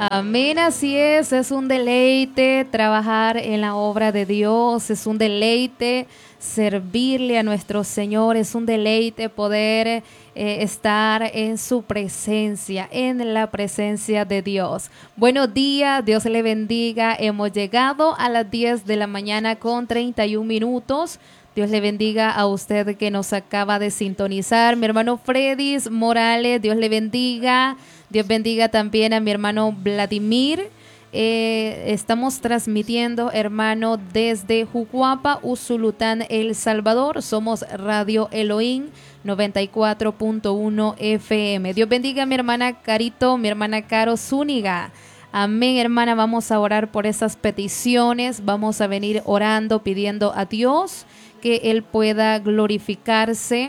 Amén, así es un deleite trabajar en la obra de Dios, es un deleite servirle a nuestro Señor, es un deleite poder estar en su presencia, en la presencia de Dios. Buenos días, Dios le bendiga, hemos llegado a las 10 de la mañana con 31 minutos. Dios le bendiga a usted que nos acaba de sintonizar. Mi hermano Freddy Morales, Dios le bendiga. Dios bendiga también a mi hermano Vladimir. Estamos transmitiendo, hermano, desde Jucuapa, Usulután, El Salvador. Somos Radio Elohim 94.1 FM. Dios bendiga a mi hermana Carito, mi hermana Caro Zúñiga. Amén, hermana. Vamos a orar por esas peticiones. Vamos a venir orando, pidiendo a Dios que Él pueda glorificarse.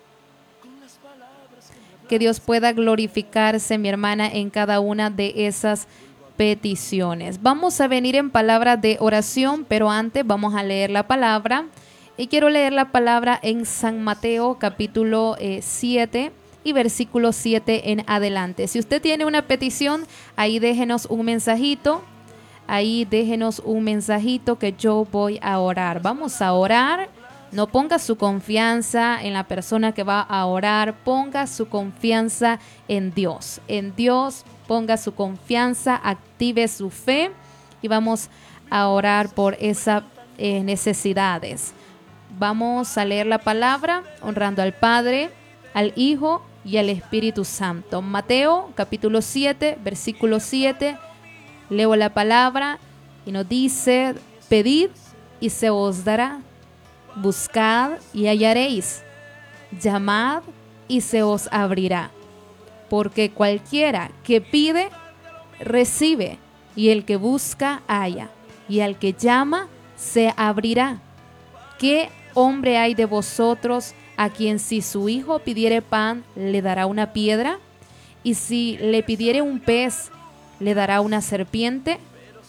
Que Dios pueda glorificarse, mi hermana, en cada una de esas peticiones. Vamos a venir en palabras de oración, pero antes vamos a leer la palabra. Y quiero leer la palabra en San Mateo, capítulo 7 y versículo 7 en adelante. Si usted tiene una petición, ahí déjenos un mensajito. Ahí déjenos un mensajito que yo voy a orar. Vamos a orar. No ponga su confianza en la persona que va a orar, ponga su confianza en Dios. En Dios ponga su confianza, active su fe y vamos a orar por esas necesidades. Vamos a leer la palabra honrando al Padre, al Hijo y al Espíritu Santo. Mateo capítulo 7, versículo 7, leo la palabra y nos dice: pedid y se os dará. Buscad y hallaréis, llamad y se os abrirá, porque cualquiera que pide, recibe, y el que busca, halla, y al que llama, se abrirá. ¿Qué hombre hay de vosotros a quien si su hijo pidiere pan, le dará una piedra? ¿Y si le pidiere un pez, le dará una serpiente?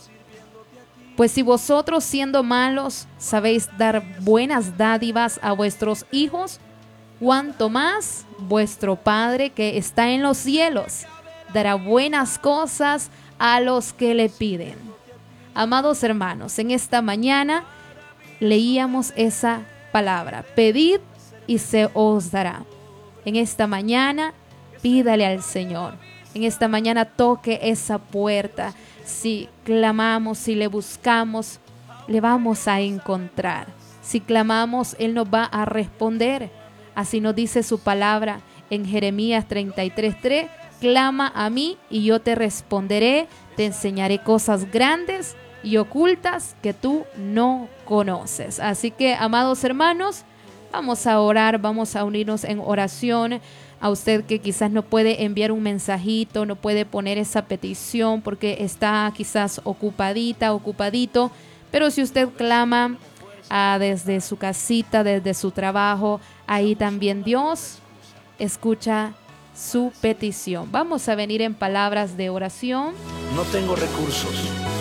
Pues si vosotros, siendo malos, sabéis dar buenas dádivas a vuestros hijos, cuánto más vuestro Padre que está en los cielos dará buenas cosas a los que le piden. Amados hermanos, en esta mañana leíamos esa palabra: pedid y se os dará. En esta mañana pídale al Señor. En esta mañana toque esa puerta. Si clamamos, si le buscamos, le vamos a encontrar. Si clamamos, Él nos va a responder. Así nos dice su palabra en Jeremías 33:3. Clama a mí y yo te responderé. Te enseñaré cosas grandes y ocultas que tú no conoces. Así que, amados hermanos, vamos a orar, vamos a unirnos en oración. A usted que quizás no puede enviar un mensajito, no puede poner esa petición porque está quizás ocupadita, ocupadito, pero si usted clama desde su casita, desde su trabajo, ahí también Dios escucha su petición. Vamos a venir en palabras de oración. No tengo recursos.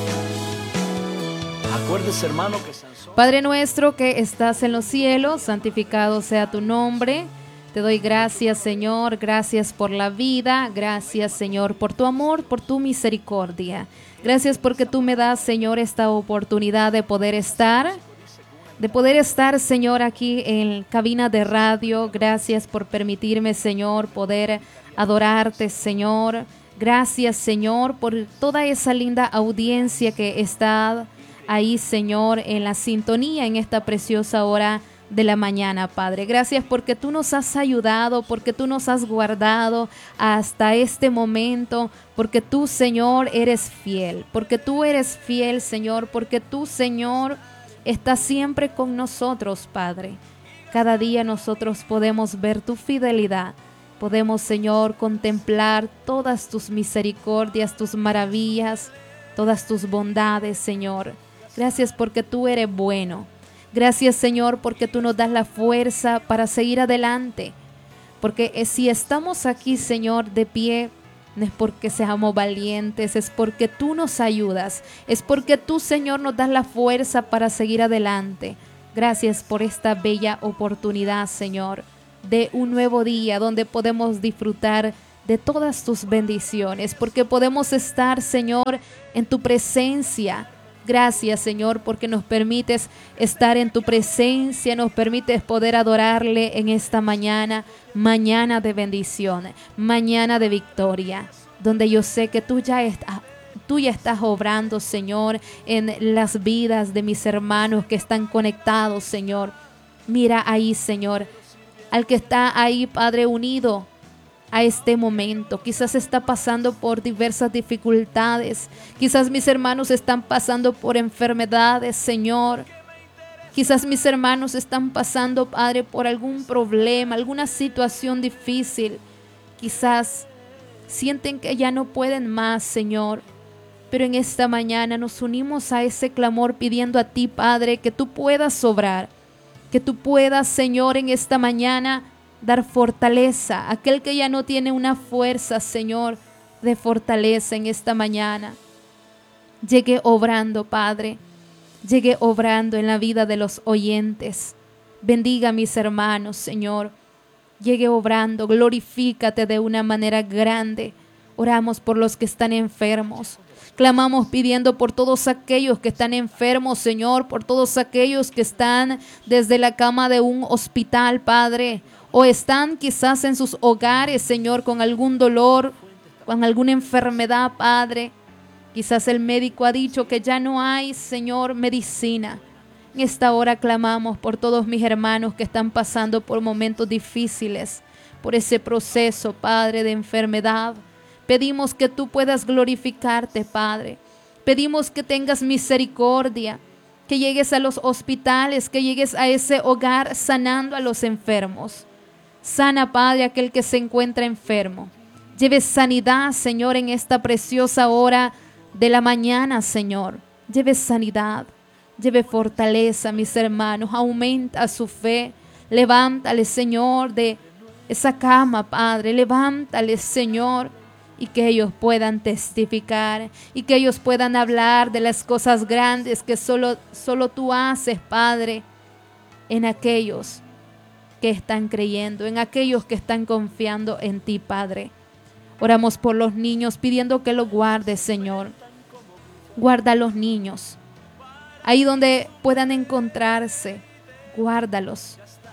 Acuérdese, hermano, que Padre nuestro que estás en los cielos, santificado sea tu nombre. Te doy gracias, Señor, gracias por la vida, gracias, Señor, por tu amor, por tu misericordia. Gracias porque tú me das, Señor, esta oportunidad de poder estar, Señor, aquí en cabina de radio. Gracias por permitirme, Señor, poder adorarte, Señor. Gracias, Señor, por toda esa linda audiencia que está ahí, Señor, en la sintonía en esta preciosa hora de la mañana, Padre. Gracias porque tú nos has ayudado, porque tú nos has guardado hasta este momento, porque tú, Señor, eres fiel, Señor, porque tú, Señor, estás siempre con nosotros, Padre. Cada día nosotros podemos ver tu fidelidad, podemos, Señor, contemplar todas tus misericordias, tus maravillas, todas tus bondades, Señor. Gracias porque tú eres bueno. Gracias, Señor, porque tú nos das la fuerza para seguir adelante. Porque si estamos aquí, Señor, de pie, no es porque seamos valientes, es porque tú nos ayudas. Es porque tú, Señor, nos das la fuerza para seguir adelante. Gracias por esta bella oportunidad, Señor, de un nuevo día donde podemos disfrutar de todas tus bendiciones, porque podemos estar, Señor, en tu presencia. Gracias, Señor, porque nos permites estar en tu presencia, nos permites poder adorarle en esta mañana, mañana de bendición, mañana de victoria, donde yo sé que tú ya estás obrando, Señor, en las vidas de mis hermanos que están conectados, Señor. Mira ahí, Señor, al que está ahí, Padre, unido a este momento. Quizás está pasando por diversas dificultades. Quizás mis hermanos están pasando por enfermedades, Señor. Quizás mis hermanos están pasando, Padre, por algún problema, alguna situación difícil. Quizás sienten que ya no pueden más, Señor. Pero en esta mañana nos unimos a ese clamor pidiendo a ti, Padre, que tú puedas obrar. Que tú puedas, Señor, en esta mañana dar fortaleza. Aquel que ya no tiene una fuerza, Señor, de fortaleza en esta mañana. Llegue obrando, Padre. Llegue obrando en la vida de los oyentes. Bendiga a mis hermanos, Señor. Llegue obrando, glorifícate de una manera grande. Oramos por los que están enfermos. Clamamos pidiendo por todos aquellos que están enfermos, Señor, por todos aquellos que están desde la cama de un hospital, Padre, o están quizás en sus hogares, Señor, con algún dolor, con alguna enfermedad, Padre. Quizás el médico ha dicho que ya no hay, Señor, medicina. En esta hora clamamos por todos mis hermanos que están pasando por momentos difíciles, por ese proceso, Padre, de enfermedad. Pedimos que tú puedas glorificarte, Padre. Pedimos que tengas misericordia, que llegues a los hospitales, que llegues a ese hogar sanando a los enfermos. Sana, Padre, aquel que se encuentra enfermo. Lleve sanidad, Señor, en esta preciosa hora de la mañana, Señor. Lleve sanidad, lleve fortaleza, mis hermanos. Aumenta su fe. Levántale, Señor, de esa cama, Padre. Levántale, Señor, y que ellos puedan testificar y que ellos puedan hablar de las cosas grandes que solo tú haces, Padre, en aquellos que están creyendo, en aquellos que están confiando en ti, Padre. Oramos por los niños pidiendo que los guardes, Señor. Guarda a los niños. Ahí donde puedan encontrarse, guárdalos.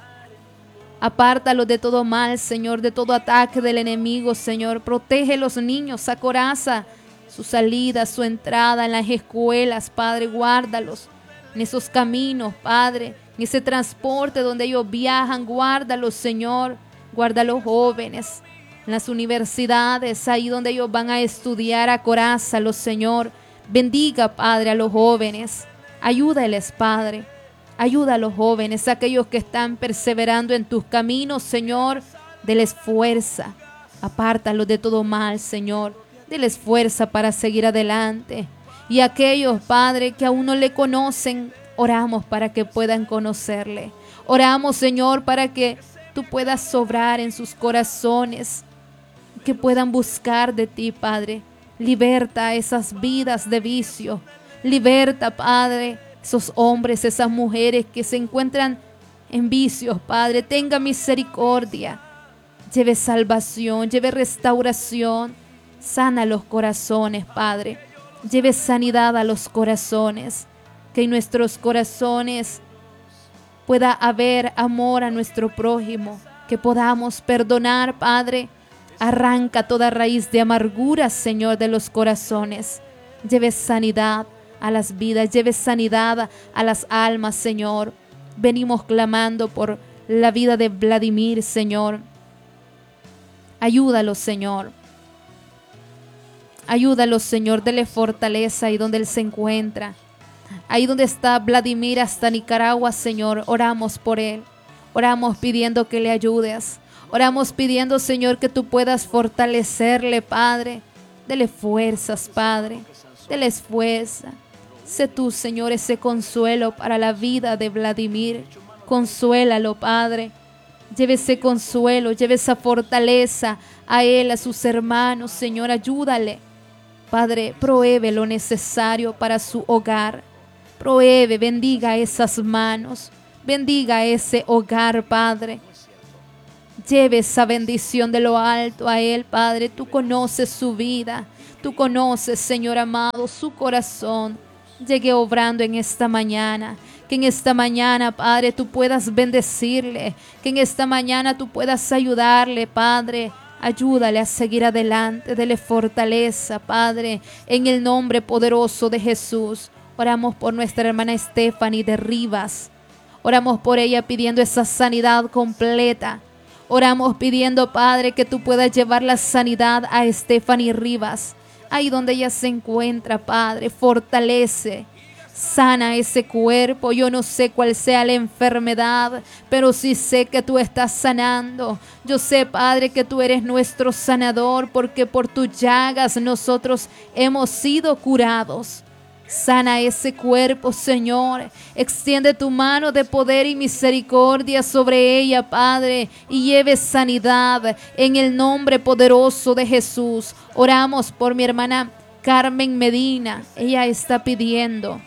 Apártalos de todo mal, Señor, de todo ataque del enemigo, Señor. Protege a los niños, acoraza su salida, su entrada en las escuelas, Padre. Guárdalos en esos caminos, Padre, en ese transporte donde ellos viajan. Guárdalos, Señor. Guarda a los jóvenes en las universidades, ahí donde ellos van a estudiar. Acorázalos, Señor. Bendiga, Padre, a los jóvenes. Ayúdales, Padre. Ayuda a los jóvenes, aquellos que están perseverando en tus caminos, Señor. Deles fuerza. Apártalos de todo mal, Señor. Deles fuerza para seguir adelante. Y aquellos, Padre, que aún no le conocen, oramos para que puedan conocerle. Oramos, Señor, para que tú puedas sobrar en sus corazones. Que puedan buscar de ti, Padre. Liberta esas vidas de vicio. Liberta, Padre, esos hombres, esas mujeres que se encuentran en vicios, Padre. Tenga misericordia. Lleve salvación, lleve restauración. Sana los corazones, Padre. Lleve sanidad a los corazones. Que en nuestros corazones pueda haber amor a nuestro prójimo. Que podamos perdonar, Padre. Arranca toda raíz de amargura, Señor, de los corazones. Lleve sanidad a las vidas, lleve sanidad a las almas, Señor. Venimos clamando por la vida de Vladimir, Señor. Ayúdalo, Señor. Ayúdalo, Señor. Dele fortaleza ahí donde Él se encuentra. Ahí donde está Vladimir hasta Nicaragua, Señor. Oramos por Él. Oramos pidiendo que le ayudes. Oramos pidiendo, Señor, que tú puedas fortalecerle, Padre. Dele fuerzas, Padre. Dele fuerza. Sé tú, Señor, ese consuelo para la vida de Vladimir. Consuélalo, Padre. Lleve ese consuelo, lleve esa fortaleza a él, a sus hermanos, Señor. Ayúdale. Padre, provee lo necesario para su hogar. Provee, bendiga esas manos. Bendiga ese hogar, Padre. Lleve esa bendición de lo alto a él, Padre. Tú conoces su vida. Tú conoces, Señor amado, su corazón. Llegue obrando en esta mañana. Que en esta mañana, Padre, tú puedas bendecirle. Que en esta mañana tú puedas ayudarle, Padre. Ayúdale a seguir adelante. Dele fortaleza, Padre. En el nombre poderoso de Jesús. Oramos por nuestra hermana Stephanie de Rivas. Oramos por ella pidiendo esa sanidad completa. Oramos pidiendo, Padre, que tú puedas llevar la sanidad a Stephanie Rivas. Ahí donde ella se encuentra, Padre, fortalece, sana ese cuerpo. Yo no sé cuál sea la enfermedad, pero sí sé que tú estás sanando. Yo sé, Padre, que tú eres nuestro sanador, porque por tus llagas nosotros hemos sido curados. Sana ese cuerpo, Señor. Extiende tu mano de poder y misericordia sobre ella, Padre, y lleve sanidad en el nombre poderoso de Jesús. Oramos por mi hermana Carmen Medina. Ella está pidiendo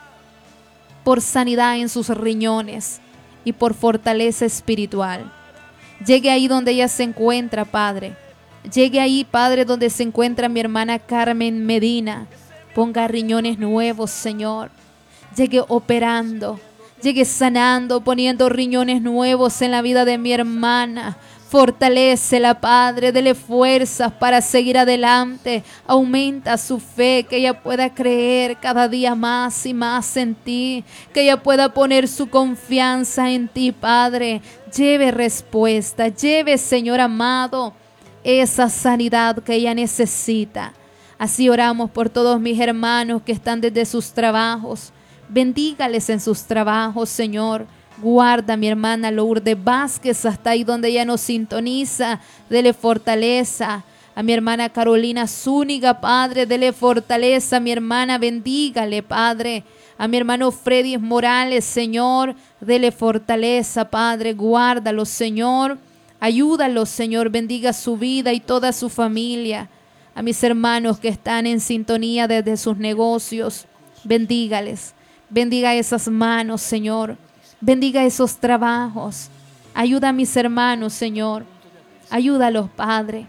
por sanidad en sus riñones y por fortaleza espiritual. Llegue ahí donde ella se encuentra, Padre. Llegue ahí, Padre, donde se encuentra mi hermana Carmen Medina. Ponga riñones nuevos, Señor. Llegue operando, llegue sanando, poniendo riñones nuevos en la vida de mi hermana. Fortalécela, Padre, dele fuerzas para seguir adelante. Aumenta su fe, que ella pueda creer cada día más y más en ti. Que ella pueda poner su confianza en ti, Padre. Lleve respuesta, lleve, Señor amado, esa sanidad que ella necesita. Así oramos por todos mis hermanos que están desde sus trabajos. Bendígales en sus trabajos, Señor. Guarda a mi hermana Lourdes Vázquez hasta ahí donde ella nos sintoniza. Dele fortaleza. A mi hermana Carolina Zúñiga, Padre, dele fortaleza. A mi hermana, bendígale, Padre. A mi hermano Freddy Morales, Señor, dele fortaleza, Padre. Guárdalo, Señor. Ayúdalo, Señor. Bendiga su vida y toda su familia. A mis hermanos que están en sintonía desde sus negocios, bendígales. Bendiga esas manos, Señor. Bendiga esos trabajos. Ayuda a mis hermanos, Señor. Ayúdalos, Padre.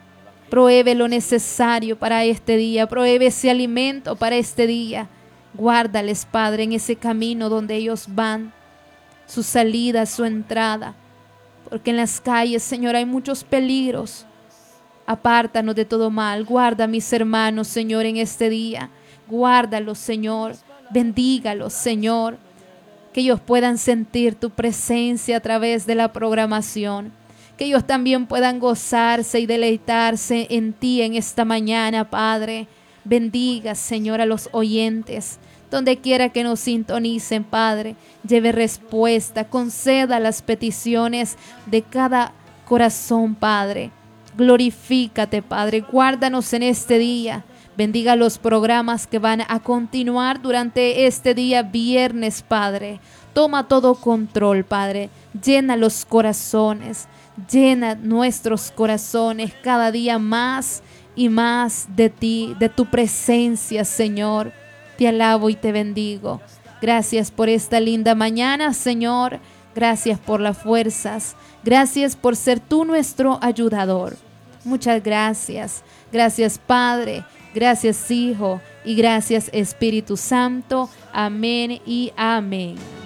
Provee lo necesario para este día. Provee ese alimento para este día. Guárdales, Padre, en ese camino donde ellos van. Su salida, su entrada. Porque en las calles, Señor, hay muchos peligros. Apártanos de todo mal. Guarda a mis hermanos, Señor, en este día. Guárdalos, Señor. Bendígalos, Señor. Que ellos puedan sentir tu presencia a través de la programación. Que ellos también puedan gozarse y deleitarse en ti en esta mañana, Padre. Bendiga, Señor, a los oyentes. Donde quiera que nos sintonicen, Padre. Lleve respuesta. Conceda las peticiones de cada corazón, Padre. Glorifícate, Padre. Guárdanos en este día. Bendiga los programas que van a continuar durante este día viernes, Padre. Toma todo control, Padre. Llena los corazones. Llena nuestros corazones cada día más y más de ti, de tu presencia, Señor. Te alabo y te bendigo. Gracias por esta linda mañana, Señor. Gracias por las fuerzas. Gracias por ser tú nuestro ayudador. Muchas gracias. Gracias, Padre. Gracias, Hijo. Y gracias, Espíritu Santo. Amén y amén.